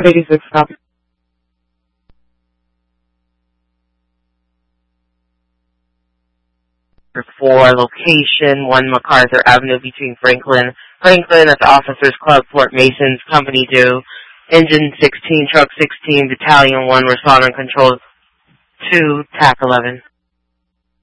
586, copy. For location 1 MacArthur Avenue between Franklin at the Officers Club, Fort Masons, Company due. Engine 16, Truck 16, Battalion 1, Responder Control 2, TAC 11.